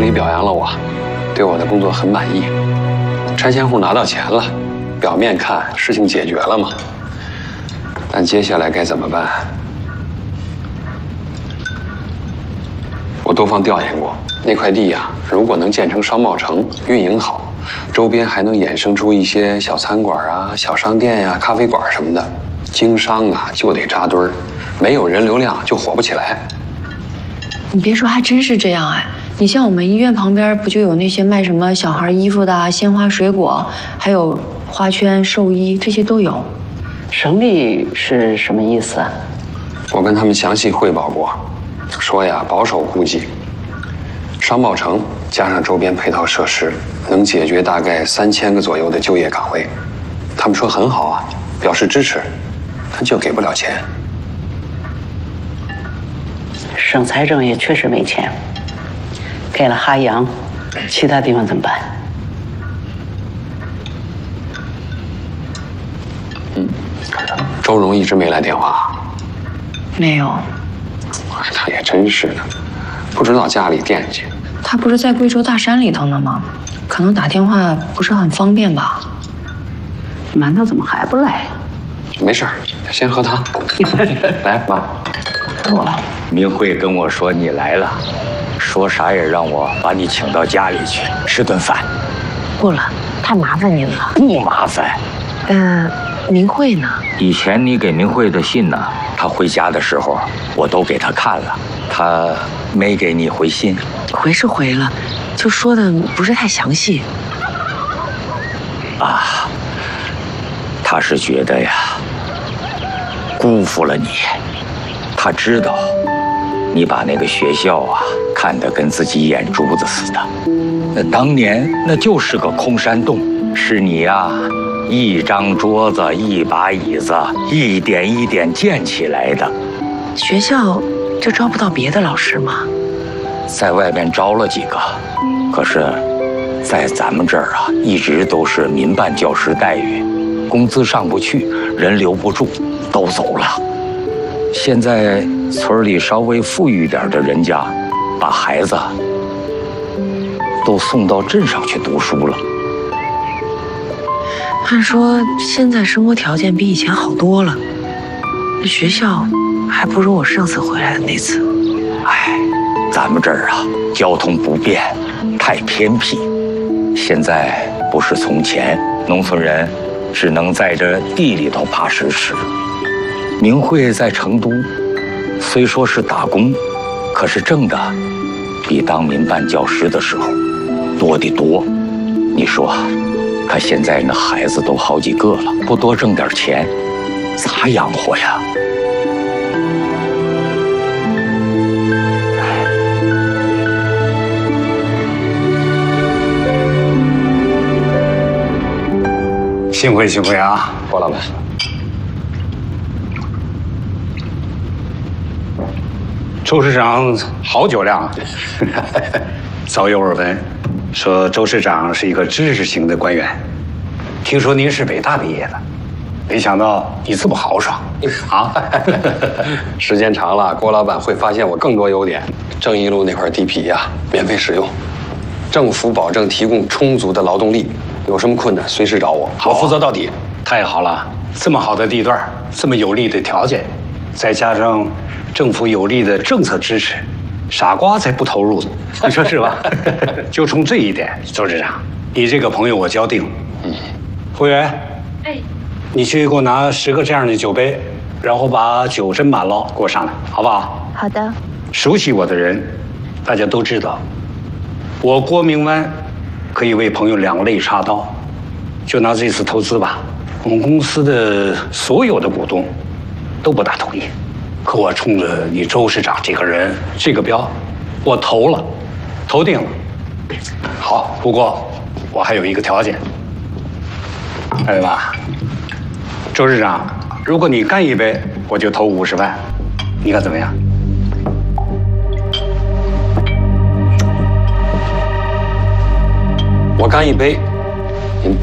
里表扬了我，对我的工作很满意。拆迁户拿到钱了，表面看事情解决了嘛。但接下来该怎么办？我多方调研过，那块地呀，如果能建成商贸城，运营好，周边还能衍生出一些小餐馆啊、小商店呀、咖啡馆什么的。经商啊，就得扎堆儿，没有人流量就火不起来。 你别说，还真是这样哎。你像我们医院旁边不就有那些卖什么小孩衣服的、鲜花、水果，还有花圈、寿衣，这些都有。 省里是什么意思啊？ 我跟他们详细汇报过，说呀，保守估计，商贸城加上周边配套设施，能解决大概3000个左右的就业岗位。他们说很好啊，表示支持，但就给不了钱。 省财政也确实没钱，给了哈阳，其他地方怎么办？ 周荣一直没来电话。 没有。 他也真是的，不知道家里惦记。 他不是在贵州大山里头呢吗？可能打电话不是很方便吧。 馒头怎么还不来？ 没事，先喝汤。来，妈。 多了。 明慧跟我说你来了，说啥也让我把你请到家里去吃顿饭。 不了，太麻烦您了。 不麻烦。 明慧呢？ 以前你给明慧的信呢，她回家的时候我都给她看了，她没给你回信。 回是回了，就说的不是太详细。 啊，她是觉得呀，辜负了你。她知道你把那个学校啊看得跟自己眼珠子似的，那当年那就是个空山洞，是你呀一张桌子一把椅子一点一点建起来的。 学校就招不到别的老师吗？ 在外面招了几个，可是在咱们这儿啊一直都是民办教师待遇，工资上不去，人留不住，都走了。现在村里稍微富裕一点的人家，把孩子都送到镇上去读书了。 按说现在生活条件比以前好多了，这学校还不如我上次回来的那次。 哎，咱们这儿啊交通不便，太偏僻。现在不是从前，农村人只能在这地里头爬石吃。明慧在成都，虽说是打工，可是挣的比当民办教师的时候多得多。你说，他现在那孩子都好几个了，不多挣点钱，咋养活呀？ 幸会幸会啊， 郭老板。 周市长好酒量啊！早有耳闻，说周市长是一个知识型的官员。听说您是北大毕业的，没想到你这么豪爽啊！ 时间长了，郭老板会发现我更多优点。正义路那块地皮呀，免费使用，政府保证提供充足的劳动力，有什么困难随时找我，我负责到底。 太好了，这么好的地段，这么有利的条件，再加上政府有力的政策支持，傻瓜才不投入呢，你说是吧？就冲这一点，周市长，你这个朋友我交定了。服务员，哎，你去给我拿10个这样的酒杯，然后把酒斟满了给我上来，好不好？ 好的。 熟悉我的人，大家都知道，我郭明湾可以为朋友两肋插刀。就拿这次投资吧，我们公司的所有的股东都不大同意。可我冲着你周市长这个人这个标，我投了，投定了。好，不过我还有一个条件，看见吧？周市长，如果你干一杯，我就投50万，你看怎么样？ 我干一杯